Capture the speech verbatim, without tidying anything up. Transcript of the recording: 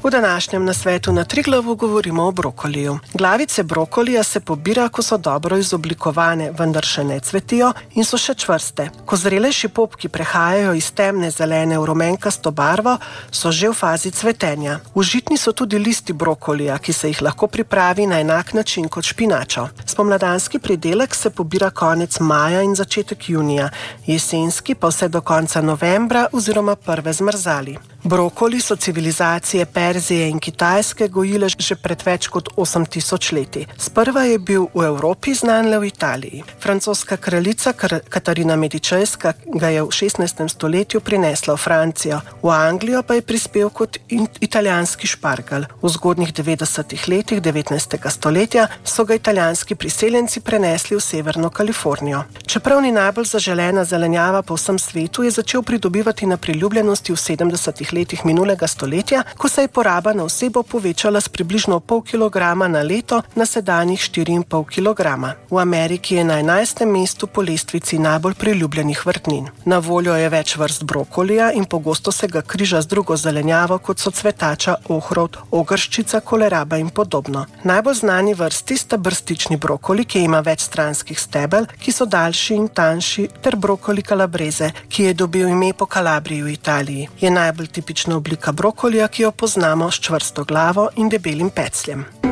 V današnjem nasvetu na Triglavu govorimo o brokoliju. Glavice brokolija se pobira, ko so dobro izoblikovane, vendar še ne cvetijo in so še čvrste. Ko zrelejši popki prehajajo iz temne zelene v rumenkasto barvo, so že v fazi cvetenja. Užitni so tudi listi brokolija, ki se jih lahko pripravi na enak način kot špinačo. Spomladanski pridelek se pobira konec maja in začetek junija, jesenski pa vse do konca novembra oziroma prve zmrzali. Brokoli so civilizacije Perzije in Kitajske gojile že pred več kot osem tisoč leti. Sprva je bil v Evropi znan le v Italiji. Francoska kraljica Katarina Medičejska ga je v šestnajstem stoletju prinesla v Francijo, v Anglijo pa je prispel kot italijanski špargelj. V zgodnjih devetdesetih letih devetnajstega stoletja so ga italijanski priseljenci prenesli v severno Kalifornijo. Čeprav ni najbolj zaželena zelenjava po vsem svetu, je začel pridobivati na priljubljenosti v sedemdesetih letih minulega stoletja, ko se je poraba na osebo povečala s približno pol kilograma na leto na sedanjih štiri in pol kilograma. V Ameriki je na enajstem mestu po lestvici najbolj priljubljenih vrtnin. Na voljo je več vrst brokolija in pogosto se ga križa z drugo zelenjavo, kot so cvetača, ohrovt, ogrščica, koleraba in podobno. Najbolj znani vrsti sta brstični brokoli, ki ima več stranskih stebel, ki so daljši in tanjši, ter brokoli kalabreze, ki je dobil ime po Kalabriji v Italiji. Je najbolj tipična oblika brokolija, ki jo poznamo s čvrsto glavo in debelim pecljem.